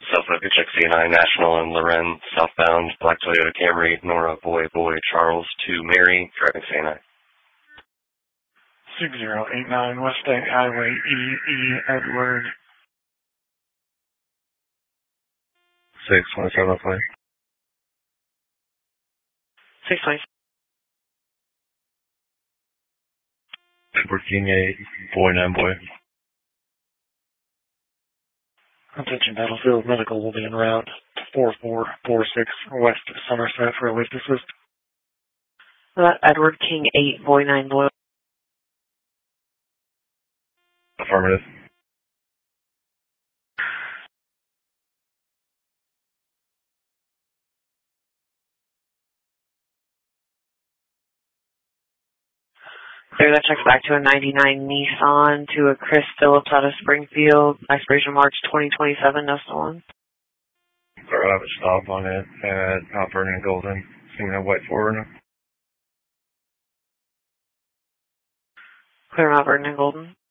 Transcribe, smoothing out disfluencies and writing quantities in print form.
Southwest check CNI National and Loren, southbound, black Toyota Camry, Nora, boy, Charles, to Mary, driving CNI. 6089 West State Highway Edward. 617 plane. 620. Edward King 8, boy 9 boy. Attention Battlefield Medical will be en route to 4446 West Somerset for a lift assist. Edward King 8, boy 9 boy. Affirmative. Clear that checks back to a 99 Nissan to a Chris Phillips out of Springfield. Expiration March 2027, no stolen. I have a stop on it at Mount Vernon and Golden. Seeing a white Forerunner. Clear Mount Vernon and Golden.